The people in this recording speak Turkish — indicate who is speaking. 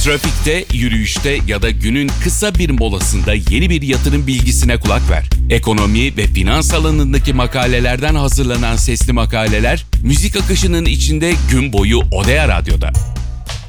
Speaker 1: Trafikte, yürüyüşte ya da günün kısa bir molasında yeni bir yatırım bilgisine kulak ver. Ekonomi ve finans alanındaki makalelerden hazırlanan sesli makaleler, müzik akışının içinde gün boyu Odea Radyo'da.